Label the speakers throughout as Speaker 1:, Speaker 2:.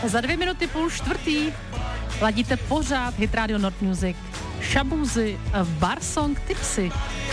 Speaker 1: Za 2 minuty 3:30 ladíte pořád Hit Radio Nord Music, Shabuzy, Barsong Tipsy.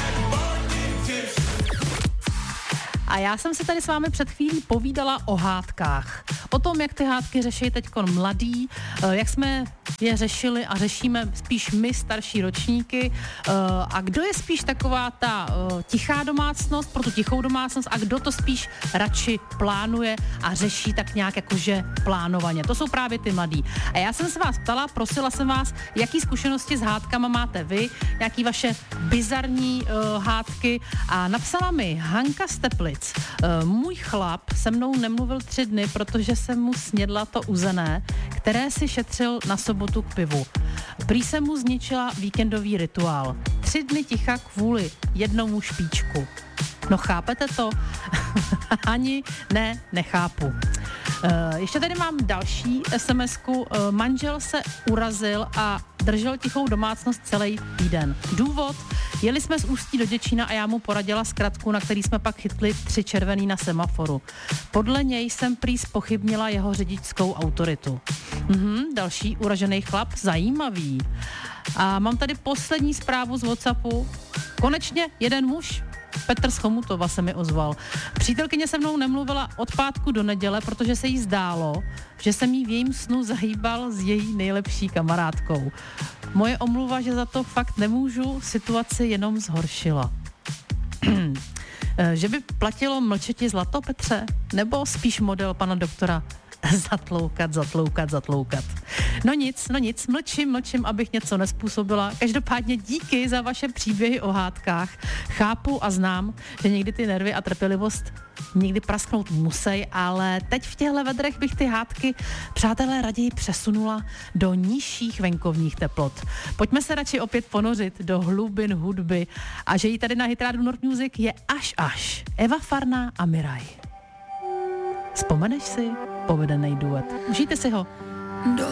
Speaker 1: A já jsem si tady s vámi před chvílí povídala o hádkách. O tom, jak ty hádky řeší teďkon mladí, jak jsme je řešili a řešíme spíš my starší ročníky a kdo je spíš taková ta tichá domácnost, pro tu tichou domácnost a kdo to spíš radši plánuje a řeší tak nějak jakože plánovaně. To jsou právě ty mladí. A já jsem se vás ptala, prosila jsem vás, jaký zkušenosti s hádkama máte vy, jaký vaše bizarní hádky a napsala mi Hanka z Teplic. Můj chlap se mnou nemluvil 3 dny, protože jsem mu snědla to uzené, které si šetřil na sobotu k pivu. Prý jsem mu zničila víkendový rituál. 3 dny ticha kvůli jednomu špíčku. No chápete to? Ani nechápu. Ještě tady mám další SMS-ku. Manžel se urazil a držel tichou domácnost celý týden. Důvod? Jeli jsme z Ústí do Děčína a já mu poradila zkratku, na který jsme pak chytli 3 červený na semaforu. Podle něj jsem prý zpochybnila jeho řidičskou autoritu. Další uražený chlap, zajímavý. A mám tady poslední zprávu z WhatsAppu. Konečně jeden muž, Petr z Chomutova, se mi ozval. Přítelkyně se mnou nemluvila od pátku do neděle, protože se jí zdálo, že jsem jí v jejím snu zahýbal s její nejlepší kamarádkou. Moje omluva, že za to fakt nemůžu, situaci jenom zhoršila. Že by platilo mlčeti zlato, Petře? Nebo spíš model pana doktora zatloukat. No nic, mlčím, abych něco nespůsobila. Každopádně díky za vaše příběhy o hádkách. Chápu a znám, že někdy ty nervy a trpělivost někdy prasknout musí, ale teď v těchto vedrech bych ty hádky, přátelé, raději přesunula do nižších venkovních teplot. Pojďme se radši opět ponořit do hlubin hudby a že jí tady na Hit Radio Nord Music je až. Eva Farná a Miraj. Vzpomeneš si? Povedený duet. Užijte si ho.
Speaker 2: Do